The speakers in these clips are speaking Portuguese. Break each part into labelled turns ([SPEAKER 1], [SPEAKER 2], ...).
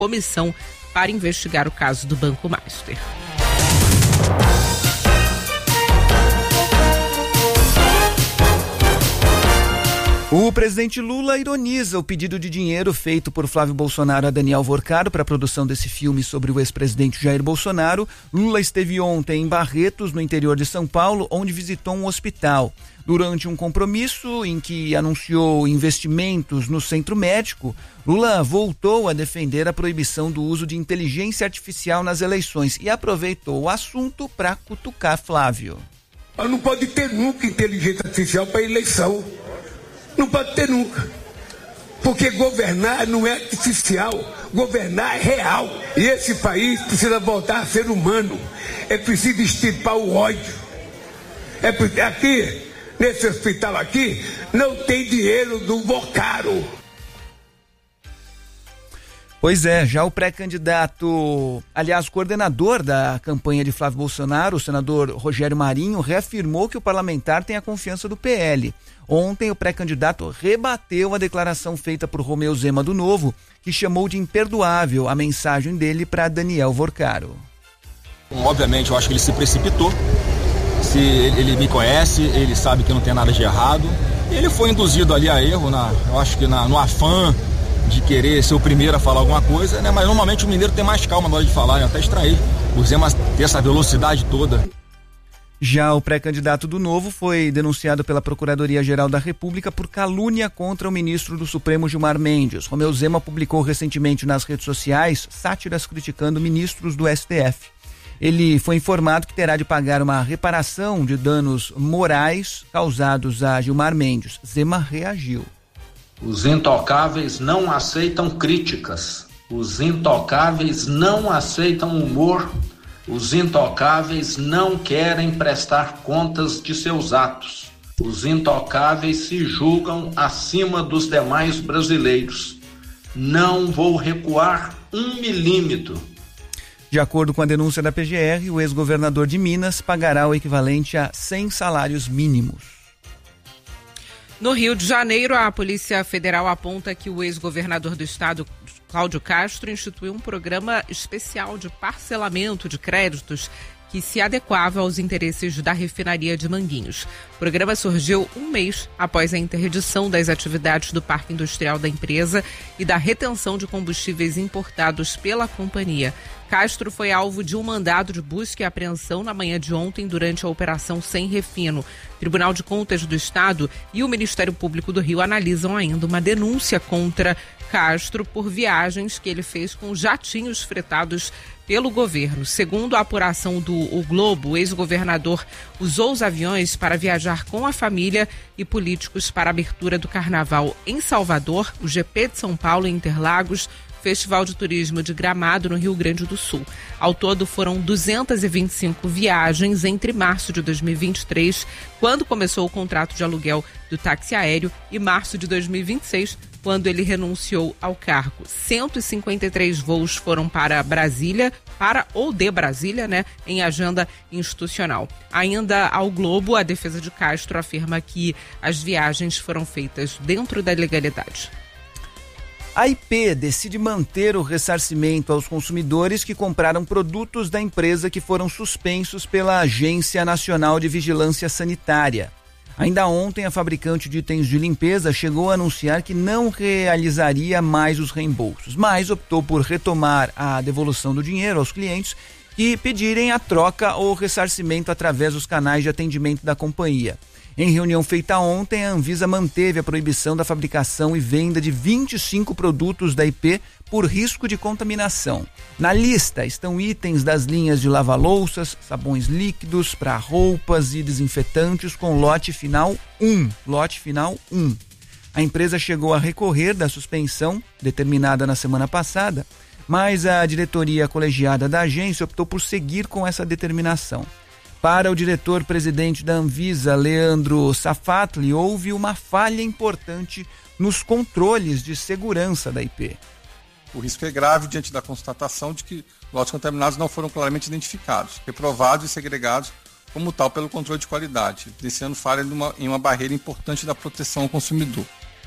[SPEAKER 1] comissão para investigar o caso do Banco Master.
[SPEAKER 2] O presidente Lula ironiza o pedido de dinheiro feito por Flávio Bolsonaro a Daniel Vorcaro para a produção desse filme sobre o ex-presidente Jair Bolsonaro. Lula esteve ontem em Barretos, no interior de São Paulo, onde visitou um hospital. Durante um compromisso em que anunciou investimentos no centro médico, Lula voltou a defender a proibição do uso de inteligência artificial nas eleições e aproveitou o assunto para cutucar Flávio.
[SPEAKER 3] Não pode ter nunca inteligência artificial para eleição. Não pode ter nunca. Porque governar não é artificial, governar é real. E esse país precisa voltar a ser humano. É preciso extirpar o ódio. Aqui, nesse hospital aqui, não tem dinheiro do Vorcaro.
[SPEAKER 2] Pois é, já o pré-candidato, aliás, coordenador da campanha de Flávio Bolsonaro, o senador Rogério Marinho, reafirmou que o parlamentar tem a confiança do PL. Ontem, o pré-candidato rebateu a declaração feita por Romeu Zema do Novo, que chamou de imperdoável a mensagem dele para Daniel Vorcaro.
[SPEAKER 4] Obviamente, eu acho que ele se precipitou. Se ele me conhece, ele sabe que não tem nada de errado. Ele foi induzido ali a erro, eu acho que no afã de querer ser o primeiro a falar alguma coisa, né? Mas normalmente o mineiro tem mais calma na hora de falar, né? Até extrair. O Zema ter essa velocidade toda.
[SPEAKER 2] Já o pré-candidato do Novo foi denunciado pela Procuradoria-Geral da República por calúnia contra o ministro do Supremo Gilmar Mendes. Romeu Zema publicou recentemente nas redes sociais sátiras criticando ministros do STF. Ele foi informado que terá de pagar uma reparação de danos morais causados a Gilmar Mendes. Zema reagiu.
[SPEAKER 5] Os intocáveis não aceitam críticas. Os intocáveis não aceitam humor. Os intocáveis não querem prestar contas de seus atos. Os intocáveis se julgam acima dos demais brasileiros. Não vou recuar 1 milímetro.
[SPEAKER 2] De acordo com a denúncia da PGR, o ex-governador de Minas pagará o equivalente a 100 salários mínimos.
[SPEAKER 1] No Rio de Janeiro, a Polícia Federal aponta que o ex-governador do estado, Cláudio Castro, instituiu um programa especial de parcelamento de créditos que se adequava aos interesses da refinaria de Manguinhos. O programa surgiu um mês após a interdição das atividades do parque industrial da empresa e da retenção de combustíveis importados pela companhia. Castro foi alvo de um mandado de busca e apreensão na manhã de ontem durante a Operação Sem Refino. O Tribunal de Contas do Estado e o Ministério Público do Rio analisam ainda uma denúncia contra Castro por viagens que ele fez com jatinhos fretados pelo governo. Segundo a apuração do O Globo, o ex-governador usou os aviões para viajar com a família e políticos para a abertura do Carnaval em Salvador, o GP de São Paulo em Interlagos, Festival de Turismo de Gramado, no Rio Grande do Sul. Ao todo, foram 225 viagens entre março de 2023, quando começou o contrato de aluguel do táxi aéreo, e março de 2026, quando ele renunciou ao cargo. 153 voos foram para Brasília, ou de Brasília, em agenda institucional. Ainda ao Globo, a defesa de Castro afirma que as viagens foram feitas dentro da legalidade.
[SPEAKER 2] A IP decide manter o ressarcimento aos consumidores que compraram produtos da empresa que foram suspensos pela Agência Nacional de Vigilância Sanitária. Ainda ontem, a fabricante de itens de limpeza chegou a anunciar que não realizaria mais os reembolsos, mas optou por retomar a devolução do dinheiro aos clientes que pedirem a troca ou ressarcimento através dos canais de atendimento da companhia. Em reunião feita ontem, a Anvisa manteve a proibição da fabricação e venda de 25 produtos da IP por risco de contaminação. Na lista estão itens das linhas de lava-louças, sabões líquidos para roupas e desinfetantes com lote final 1. A empresa chegou a recorrer da suspensão determinada na semana passada, mas a diretoria colegiada da agência optou por seguir com essa determinação. Para o diretor-presidente da Anvisa, Leandro Safatli, houve uma falha importante nos controles de segurança da IP.
[SPEAKER 6] O risco é grave diante da constatação de que lotes contaminados não foram claramente identificados, reprovados e segregados como tal pelo controle de qualidade, deixando falha em uma barreira importante da proteção ao consumidor.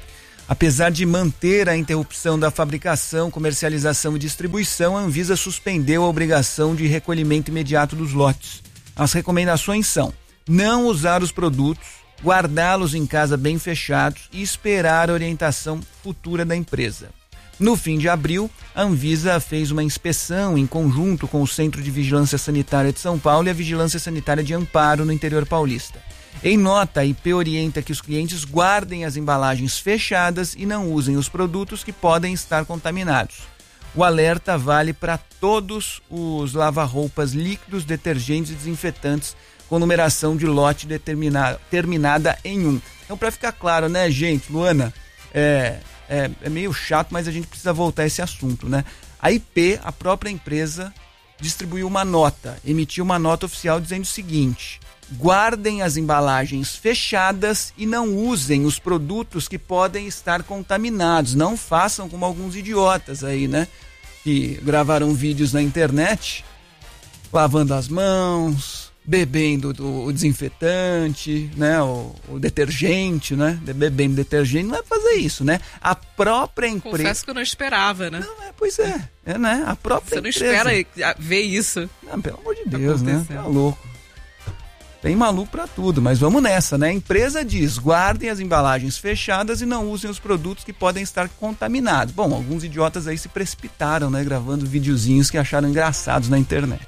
[SPEAKER 2] Apesar de manter a interrupção da fabricação, comercialização e distribuição, a Anvisa suspendeu a obrigação de recolhimento imediato dos lotes. As recomendações são: não usar os produtos, guardá-los em casa bem fechados e esperar a orientação futura da empresa. No fim de abril, a Anvisa fez uma inspeção em conjunto com o Centro de Vigilância Sanitária de São Paulo e a Vigilância Sanitária de Amparo, no interior paulista. Em nota, a IP orienta que os clientes guardem as embalagens fechadas e não usem os produtos que podem estar contaminados. O alerta vale para todos os lava-roupas líquidos, detergentes e desinfetantes com numeração de lote terminada em 1. Então, para ficar claro, né, gente, Luana, é meio chato, mas a gente precisa voltar a esse assunto, né? A IP, a própria empresa, distribuiu uma nota, emitiu uma nota oficial dizendo o seguinte: guardem as embalagens fechadas e não usem os produtos que podem estar contaminados. Não façam como alguns idiotas aí, né? Que gravaram vídeos na internet, lavando as mãos, bebendo o desinfetante, né? O detergente, né? Bebendo detergente, não é fazer isso, né? A própria empresa...
[SPEAKER 1] Confesso que eu não esperava, né?
[SPEAKER 2] Não, pois é, né? A própria empresa...
[SPEAKER 1] Você não espera ver isso.
[SPEAKER 2] Não, pelo amor de Deus, né? Tá louco. Tem maluco pra tudo, mas vamos nessa, né? A empresa diz: guardem as embalagens fechadas e não usem os produtos que podem estar contaminados. Bom, alguns idiotas aí se precipitaram, né? Gravando videozinhos que acharam engraçados na internet.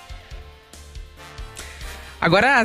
[SPEAKER 1] Agora,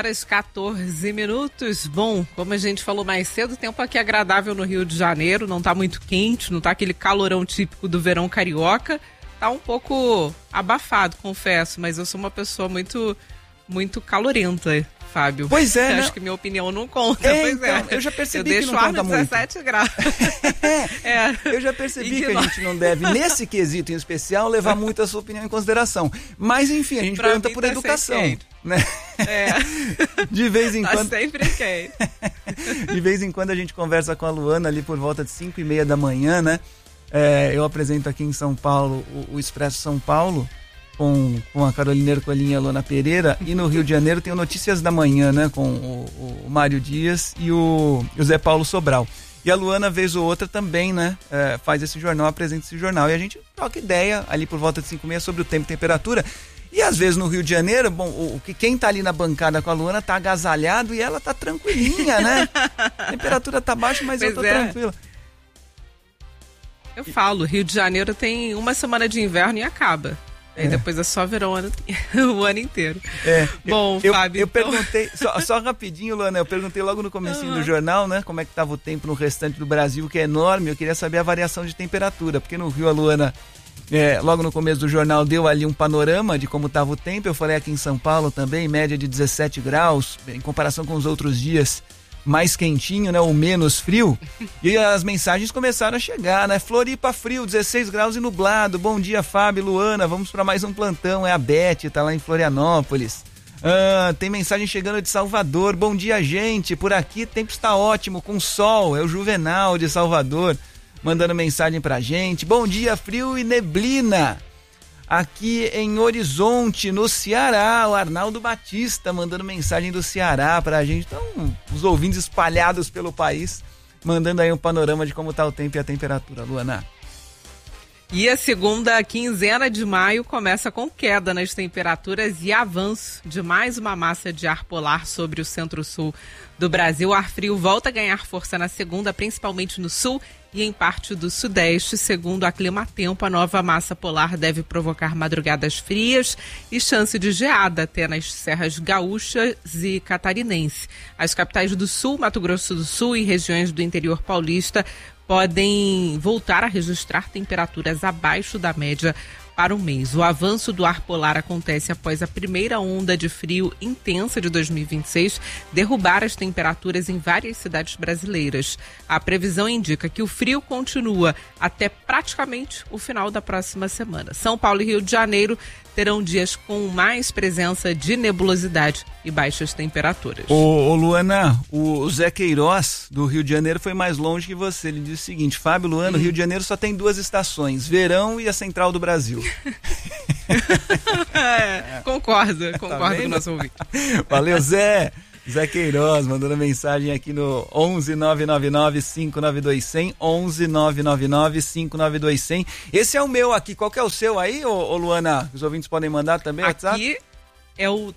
[SPEAKER 1] 7h14. Bom, como a gente falou mais cedo, o tempo aqui é agradável no Rio de Janeiro, não tá muito quente, não tá aquele calorão típico do verão carioca. Tá um pouco abafado, confesso, mas eu sou uma pessoa muito calorenta, Fábio.
[SPEAKER 2] Pois é,
[SPEAKER 1] acho que minha opinião não conta. Pois
[SPEAKER 2] então, eu já percebi que não
[SPEAKER 1] conta
[SPEAKER 2] conta
[SPEAKER 1] muito. Eu deixo o ar no 17 graus.
[SPEAKER 2] Eu já percebi que a gente não deve, nesse quesito em especial, levar muito a sua opinião em consideração. Mas, enfim, a gente pergunta por educação. Né? De vez em quando...
[SPEAKER 1] sempre quem.
[SPEAKER 2] De vez em quando a gente conversa com a Luana ali por volta de 5h30 da manhã, né? Eu apresento aqui em São Paulo o Expresso São Paulo, com a Carolina Ercolim e a Luana Pereira, e no Rio de Janeiro tem o Notícias da Manhã, né, com o Mário Dias e o Zé Paulo Sobral. E a Luana, vez ou outra, também, né, faz esse jornal, apresenta esse jornal, e a gente troca ideia ali por volta de 5h30 sobre o tempo e temperatura. E às vezes no Rio de Janeiro, bom, quem tá ali na bancada com a Luana tá agasalhado e ela tá tranquilinha, né? A temperatura tá baixa, mas eu tô tranquila.
[SPEAKER 1] Eu falo, Rio de Janeiro tem uma semana de inverno e acaba. Aí depois é só verão o ano inteiro. Bom, Fábio...
[SPEAKER 2] Eu perguntei, só rapidinho, Luana, eu perguntei logo no comecinho do jornal, né, como é que estava o tempo no restante do Brasil, que é enorme. Eu queria saber a variação de temperatura, porque no Rio a Luana, logo no começo do jornal, deu ali um panorama de como estava o tempo. Eu falei aqui em São Paulo também, média de 17 graus, em comparação com os outros dias, mais quentinho, né, ou menos frio. E as mensagens começaram a chegar, né? Floripa frio, 16 graus e nublado. Bom dia, Fábio, Luana, vamos para mais um plantão. É a Beth, tá lá em Florianópolis. Tem mensagem chegando de Salvador. Bom dia, gente, por aqui tempo está ótimo, com sol. É o Juvenal de Salvador mandando mensagem pra gente. Bom dia, frio e neblina aqui em Horizonte, no Ceará. O Arnaldo Batista mandando mensagem do Ceará pra gente. Então, os ouvintes espalhados pelo país, mandando aí um panorama de como tá o tempo e a temperatura, Luana.
[SPEAKER 1] E a segunda quinzena de maio começa com queda nas temperaturas e avanço de mais uma massa de ar polar sobre o centro-sul do Brasil. O ar frio volta a ganhar força na segunda, principalmente no sul e em parte do sudeste. Segundo a Climatempo, a nova massa polar deve provocar madrugadas frias e chance de geada até nas serras gaúchas e catarinense. As capitais do sul, Mato Grosso do Sul e regiões do interior paulista podem voltar a registrar temperaturas abaixo da média para o mês. O avanço do ar polar acontece após a primeira onda de frio intensa de 2026 derrubar as temperaturas em várias cidades brasileiras. A previsão indica que o frio continua até praticamente o final da próxima semana. São Paulo e Rio de Janeiro terão dias com mais presença de nebulosidade e baixas temperaturas.
[SPEAKER 2] Ô Luana, o Zé Queiroz do Rio de Janeiro foi mais longe que você. Ele disse o seguinte: Fábio, Luana, o Rio de Janeiro só tem 2 estações, verão e a central do Brasil.
[SPEAKER 1] Concordo com o nosso ouvinte.
[SPEAKER 2] Valeu, Zé. Zé Queiroz mandando mensagem aqui no 11-999-592-100, 11-999-592-100. Esse é o meu aqui, qual que é o seu aí, ô Luana? Os ouvintes podem mandar também, WhatsApp?
[SPEAKER 1] Aqui é o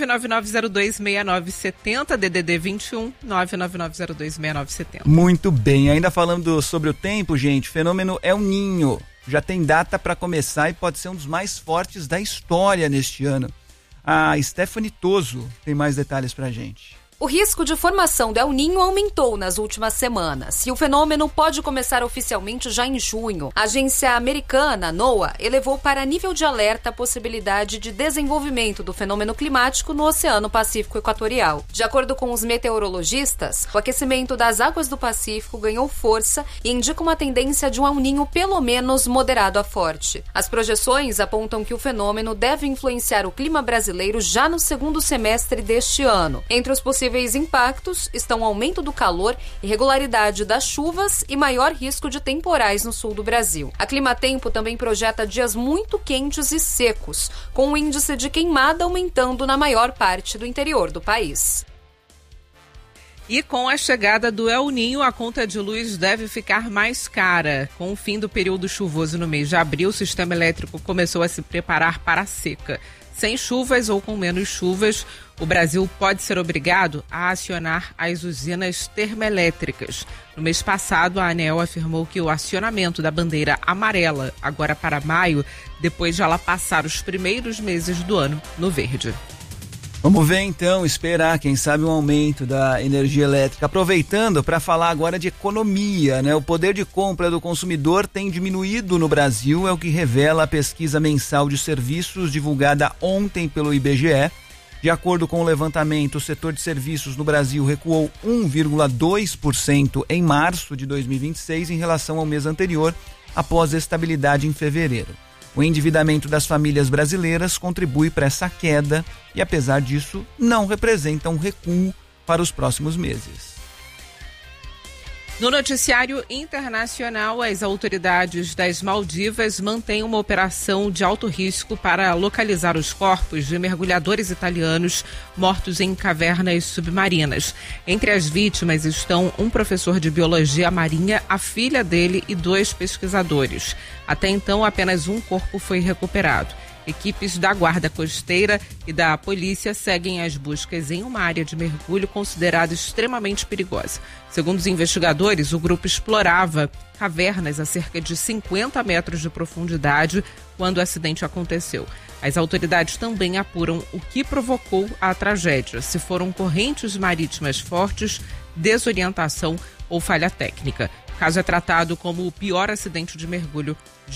[SPEAKER 1] 999026970, DDD 21, 999026970.
[SPEAKER 2] Muito bem, ainda falando sobre o tempo, gente, o fenômeno El Niño já tem data para começar e pode ser um dos mais fortes da história neste ano. A Stephanie Toso tem mais detalhes pra gente.
[SPEAKER 7] O risco de formação do El Niño aumentou nas últimas semanas e o fenômeno pode começar oficialmente já em junho. A agência americana NOAA elevou para nível de alerta a possibilidade de desenvolvimento do fenômeno climático no Oceano Pacífico Equatorial. De acordo com os meteorologistas, o aquecimento das águas do Pacífico ganhou força e indica uma tendência de um El Niño pelo menos moderado a forte. As projeções apontam que o fenômeno deve influenciar o clima brasileiro já no segundo semestre deste ano. Entre os possíveis impactos estão o aumento do calor, irregularidade das chuvas e maior risco de temporais no sul do Brasil. A Climatempo também projeta dias muito quentes e secos, com o índice de queimada aumentando na maior parte do interior do país.
[SPEAKER 1] E com a chegada do El Niño, a conta de luz deve ficar mais cara. Com o fim do período chuvoso no mês de abril, o sistema elétrico começou a se preparar para a seca. Sem chuvas ou com menos chuvas, o Brasil pode ser obrigado a acionar as usinas termoelétricas. No mês passado, a ANEEL afirmou que o acionamento da bandeira amarela, agora para maio, depois de ela passar os primeiros meses do ano no verde.
[SPEAKER 2] Vamos ver então, esperar, quem sabe, um aumento da energia elétrica. Aproveitando para falar agora de economia, né? O poder de compra do consumidor tem diminuído no Brasil, é o que revela a pesquisa mensal de serviços divulgada ontem pelo IBGE. De acordo com o levantamento, o setor de serviços no Brasil recuou 1,2% em março de 2026 em relação ao mês anterior, após a estabilidade em fevereiro. O endividamento das famílias brasileiras contribui para essa queda e, apesar disso, não representa um recuo para os próximos meses.
[SPEAKER 1] No noticiário internacional, as autoridades das Maldivas mantêm uma operação de alto risco para localizar os corpos de mergulhadores italianos mortos em cavernas submarinas. Entre as vítimas estão um professor de biologia marinha, a filha dele e 2 pesquisadores. Até então, apenas um corpo foi recuperado. Equipes da Guarda Costeira e da polícia seguem as buscas em uma área de mergulho considerada extremamente perigosa. Segundo os investigadores, o grupo explorava cavernas a cerca de 50 metros de profundidade quando o acidente aconteceu. As autoridades também apuram o que provocou a tragédia, se foram correntes marítimas fortes, desorientação ou falha técnica. O caso é tratado como o pior acidente de mergulho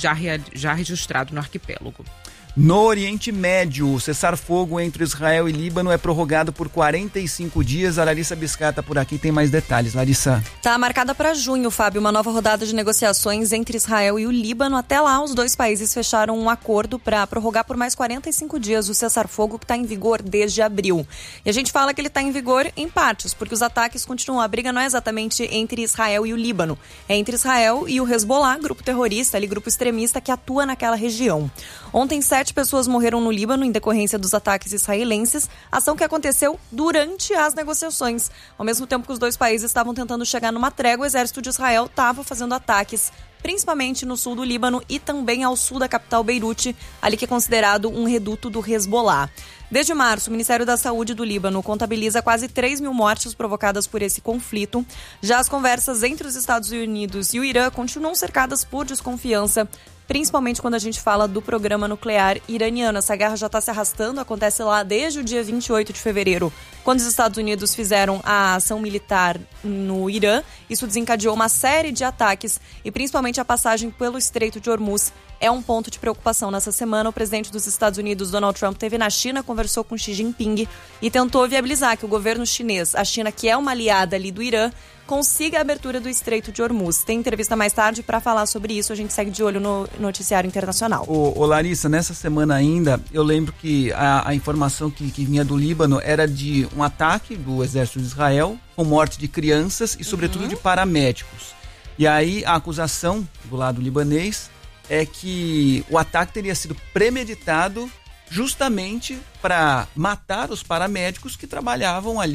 [SPEAKER 1] já registrado no arquipélago.
[SPEAKER 2] No Oriente Médio, o cessar-fogo entre Israel e Líbano é prorrogado por 45 dias. A Larissa Biscata por aqui tem mais detalhes. Larissa.
[SPEAKER 8] Está marcada para junho, Fábio, uma nova rodada de negociações entre Israel e o Líbano. Até lá, os dois países fecharam um acordo para prorrogar por mais 45 dias o cessar-fogo que está em vigor desde abril. E a gente fala que ele está em vigor em partes, porque os ataques continuam. A briga não é exatamente entre Israel e o Líbano. É entre Israel e o Hezbollah, grupo terrorista, grupo extremista que atua naquela região. Ontem, 7 pessoas morreram no Líbano em decorrência dos ataques israelenses, ação que aconteceu durante as negociações. Ao mesmo tempo que os dois países estavam tentando chegar numa trégua, o exército de Israel estava fazendo ataques, principalmente no sul do Líbano e também ao sul da capital Beirute, ali que é considerado um reduto do Hezbollah. Desde março, o Ministério da Saúde do Líbano contabiliza quase 3 mil mortes provocadas por esse conflito. Já as conversas entre os Estados Unidos e o Irã continuam cercadas por desconfiança, principalmente quando a gente fala do programa nuclear iraniano. Essa guerra já está se arrastando, acontece lá desde o dia 28 de fevereiro, quando os Estados Unidos fizeram a ação militar no Irã. Isso desencadeou uma série de ataques e principalmente a passagem pelo Estreito de Hormuz é um ponto de preocupação. Nessa semana, o presidente dos Estados Unidos, Donald Trump, esteve na China, conversou com Xi Jinping e tentou viabilizar que o governo chinês, a China, que é uma aliada ali do Irã, consiga a abertura do Estreito de Hormuz. Tem entrevista mais tarde para falar sobre isso. A gente segue de olho no noticiário internacional.
[SPEAKER 2] Ô Larissa, nessa semana ainda, eu lembro que a informação que vinha do Líbano era de um ataque do exército de Israel com morte de crianças e, sobretudo, de paramédicos. E aí a acusação do lado libanês é que o ataque teria sido premeditado justamente para matar os paramédicos que trabalhavam ali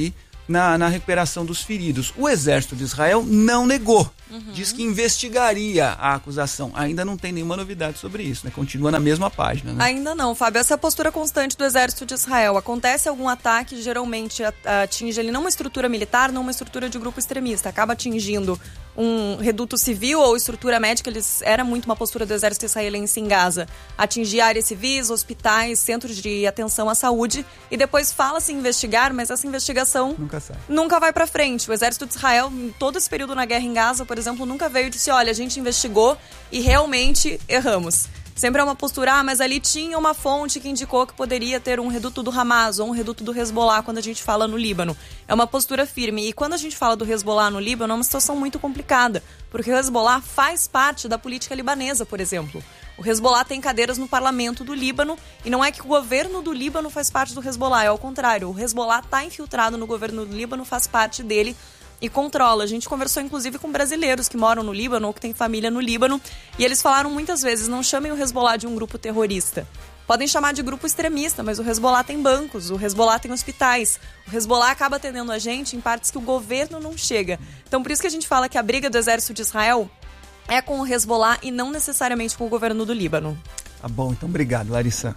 [SPEAKER 2] na recuperação dos feridos. O exército de Israel não negou. Diz que investigaria a acusação. Ainda não tem nenhuma novidade sobre isso, né? Continua na mesma página, né?
[SPEAKER 8] Ainda não, Fábio. Essa é a postura constante do exército de Israel. Acontece algum ataque, geralmente atinge ele não uma estrutura militar, não uma estrutura de grupo extremista. Acaba atingindo um reduto civil ou estrutura médica. Era muito uma postura do exército israelense em Gaza. Atingir áreas civis, hospitais, centros de atenção à saúde. E depois fala-se em investigar, mas essa investigação nunca vai pra frente. O exército de Israel, em todo esse período na guerra em Gaza, por exemplo, nunca veio e disse, olha, a gente investigou e realmente erramos. Sempre é uma postura, mas ali tinha uma fonte que indicou que poderia ter um reduto do Hamas ou um reduto do Hezbollah quando a gente fala no Líbano. É uma postura firme. E quando a gente fala do Hezbollah no Líbano, é uma situação muito complicada, porque o Hezbollah faz parte da política libanesa, por exemplo. O Hezbollah tem cadeiras no parlamento do Líbano e não é que o governo do Líbano faz parte do Hezbollah, é ao contrário. O Hezbollah está infiltrado no governo do Líbano, faz parte dele e controla. A gente conversou inclusive com brasileiros que moram no Líbano ou que têm família no Líbano e eles falaram muitas vezes, não chamem o Hezbollah de um grupo terrorista. Podem chamar de grupo extremista, mas o Hezbollah tem bancos, o Hezbollah tem hospitais. O Hezbollah acaba atendendo a gente em partes que o governo não chega. Então por isso que a gente fala que a briga do exército de Israel é com o Hezbollah e não necessariamente com o governo do Líbano.
[SPEAKER 2] Tá bom, então obrigado, Larissa.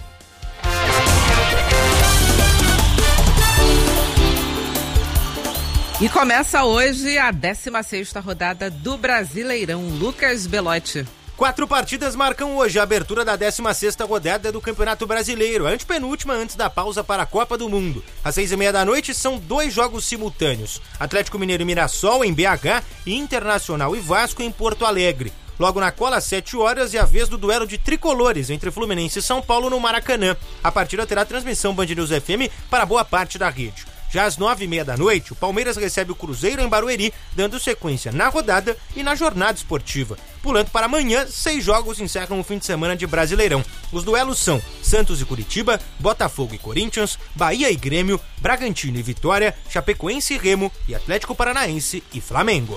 [SPEAKER 1] E começa hoje a 16ª rodada do Brasileirão. Lucas Belotti.
[SPEAKER 9] 4 partidas marcam hoje a abertura da 16ª rodada do Campeonato Brasileiro, a antepenúltima antes da pausa para a Copa do Mundo. Às 6h30 da noite são 2 jogos simultâneos. Atlético Mineiro e Mirassol em BH e Internacional e Vasco em Porto Alegre. Logo na cola, às 7 horas, é a vez do duelo de tricolores entre Fluminense e São Paulo no Maracanã. A partida terá transmissão Band News FM para boa parte da rede. Já às 9h30 da noite, o Palmeiras recebe o Cruzeiro em Barueri, dando sequência na rodada e na jornada esportiva. Pulando para amanhã, 6 jogos encerram o fim de semana de Brasileirão. Os duelos são Santos e Curitiba, Botafogo e Corinthians, Bahia e Grêmio, Bragantino e Vitória, Chapecoense e Remo e Atlético Paranaense e Flamengo.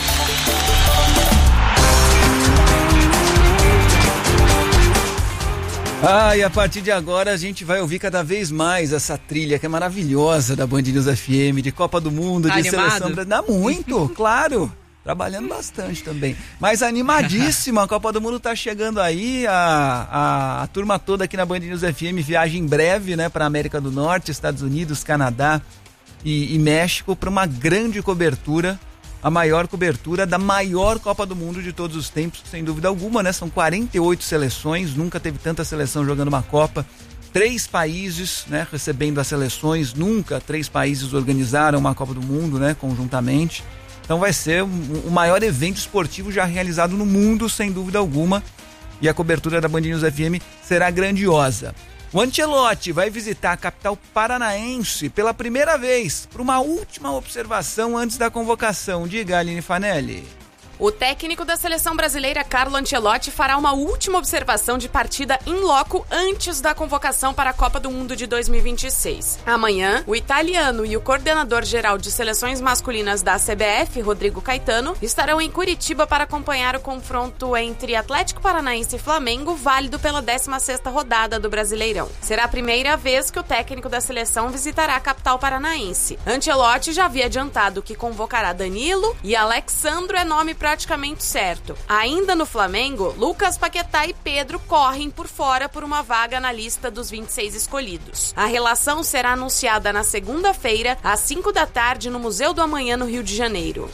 [SPEAKER 2] E a partir de agora a gente vai ouvir cada vez mais essa trilha que é maravilhosa da Band News FM, de Copa do Mundo, de seleção brasileira. Muito, claro. Trabalhando bastante também. Mas animadíssima, a Copa do Mundo tá chegando aí, a turma toda aqui na Band News FM viaja em breve, né, para América do Norte, Estados Unidos, Canadá e México para uma grande cobertura. A maior cobertura da maior Copa do Mundo de todos os tempos, sem dúvida alguma, né? São 48 seleções, nunca teve tanta seleção jogando uma Copa. 3 países, né, recebendo as seleções, nunca 3 países organizaram uma Copa do Mundo, né, conjuntamente. Então vai ser o maior evento esportivo já realizado no mundo, sem dúvida alguma. E a cobertura da Band News FM será grandiosa. O Ancelotti vai visitar a capital paranaense pela primeira vez, para uma última observação antes da convocação. Diga, Aline Fanelli.
[SPEAKER 10] O técnico da seleção brasileira, Carlo Ancelotti, fará uma última observação de partida in loco antes da convocação para a Copa do Mundo de 2026. Amanhã, o italiano e o coordenador-geral de seleções masculinas da CBF, Rodrigo Caetano, estarão em Curitiba para acompanhar o confronto entre Atlético Paranaense e Flamengo, válido pela 16ª rodada do Brasileirão. Será a primeira vez que o técnico da seleção visitará a capital paranaense. Ancelotti já havia adiantado que convocará Danilo e Alexandro é nome praticamente certo. Ainda no Flamengo, Lucas Paquetá e Pedro correm por fora por uma vaga na lista dos 26 escolhidos. A relação será anunciada na segunda-feira, às 5 da tarde, no Museu do Amanhã, no Rio de Janeiro.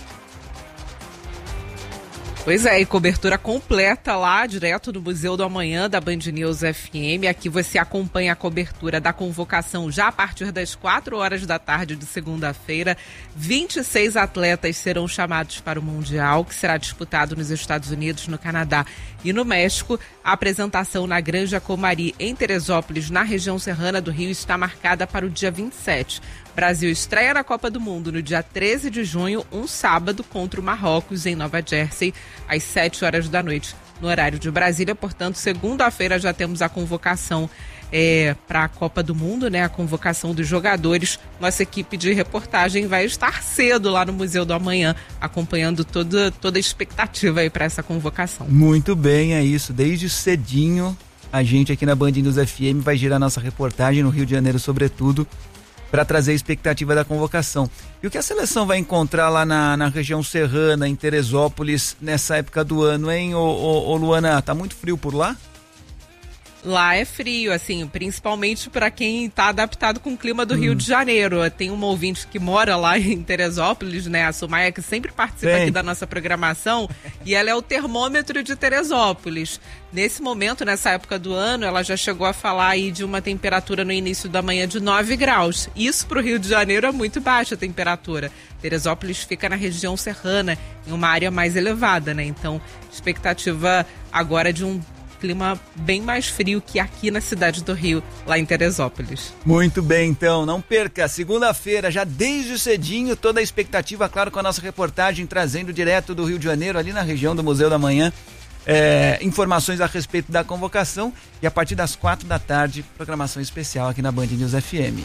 [SPEAKER 1] Pois é, e cobertura completa lá, direto do Museu do Amanhã da Band News FM. Aqui você acompanha a cobertura da convocação já a partir das 4 horas da tarde de segunda-feira. 26 atletas serão chamados para o Mundial, que será disputado nos Estados Unidos, no Canadá e no México. A apresentação na Granja Comari, em Teresópolis, na região serrana do Rio, está marcada para o dia 27. Brasil estreia na Copa do Mundo no dia 13 de junho, um sábado, contra o Marrocos, em Nova Jersey, às 7 horas da noite, no horário de Brasília. Portanto, segunda-feira já temos a convocação para a Copa do Mundo, né? A convocação dos jogadores. Nossa equipe de reportagem vai estar cedo lá no Museu do Amanhã, acompanhando toda a expectativa aí para essa convocação.
[SPEAKER 2] Muito bem, é isso. Desde cedinho, a gente aqui na Band News FM vai girar nossa reportagem no Rio de Janeiro, sobretudo, para trazer a expectativa da convocação. E o que a seleção vai encontrar lá na região serrana, em Teresópolis, nessa época do ano, hein, ô Luana? Tá muito frio por lá?
[SPEAKER 1] Lá é frio, assim, principalmente para quem está adaptado com o clima do Rio de Janeiro. Tem uma ouvinte que mora lá em Teresópolis, né, a Sumaia, que sempre participa aqui da nossa programação, e ela é o termômetro de Teresópolis. Nesse momento, nessa época do ano, ela já chegou a falar aí de uma temperatura no início da manhã de 9 graus. Isso para o Rio de Janeiro é muito baixa a temperatura. Teresópolis fica na região serrana, em uma área mais elevada, né? Então, expectativa agora de um clima bem mais frio que aqui na cidade do Rio, lá em Teresópolis.
[SPEAKER 2] Muito bem, então, não perca, segunda-feira, já desde cedinho, toda a expectativa, claro, com a nossa reportagem trazendo direto do Rio de Janeiro, ali na região do Museu da Manhã, informações a respeito da convocação, e a partir das 4 da tarde, programação especial aqui na Band News FM.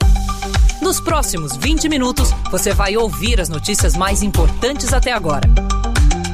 [SPEAKER 11] Nos próximos 20 minutos, você vai ouvir as notícias mais importantes até agora.